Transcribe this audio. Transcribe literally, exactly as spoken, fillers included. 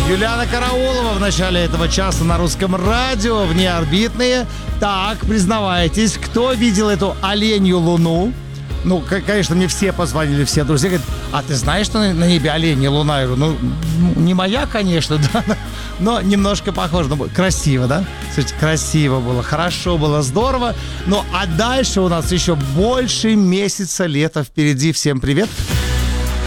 Юлиана Караулова в начале этого часа на русском радио, внеорбитные. Так, признавайтесь, кто видел эту оленью луну? Ну, конечно, мне все позвонили, все друзья говорят, а ты знаешь, что на небе оленья луна? Я говорю, ну, не моя, конечно, да, но немножко похоже. Ну, красиво, да? Слушайте, красиво было, хорошо было, здорово. Ну, а дальше у нас еще больше месяца лета впереди. Всем привет.